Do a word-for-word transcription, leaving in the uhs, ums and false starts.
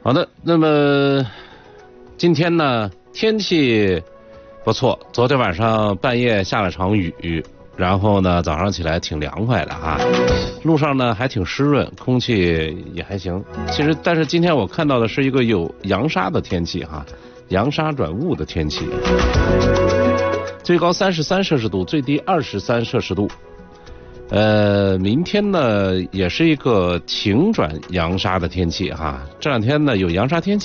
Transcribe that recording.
好的，那么今天呢天气不错，昨天晚上半夜下了场雨，然后呢早上起来挺凉快的哈，路上呢还挺湿润，空气也还行。其实但是今天我看到的是一个有扬沙的天气哈，扬沙转雾的天气，最高三十三摄氏度，最低二十三摄氏度。呃，明天呢也是一个晴转扬沙的天气哈，这两天呢有扬沙天气。